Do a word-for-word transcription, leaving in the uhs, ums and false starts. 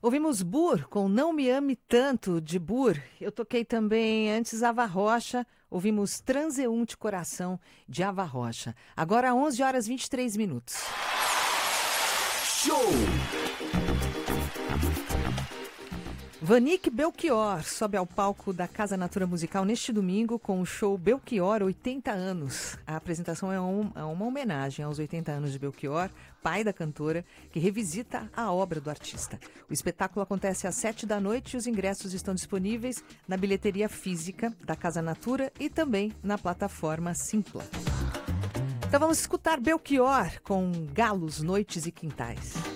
Ouvimos Bur com Não Me Ame Tanto, de Bur. Eu toquei também antes Ava Rocha. Ouvimos Transeunte Coração, de Ava Rocha. Agora onze horas e vinte e três minutos. Show! Vanique Belchior sobe ao palco da Casa Natura Musical neste domingo com o show Belchior oitenta anos. A apresentação é, um, é uma homenagem aos oitenta anos de Belchior, pai da cantora, que revisita a obra do artista. O espetáculo acontece às sete da noite e os ingressos estão disponíveis na bilheteria física da Casa Natura e também na plataforma Simpla. Então vamos escutar Belchior com Galos, Noites e Quintais.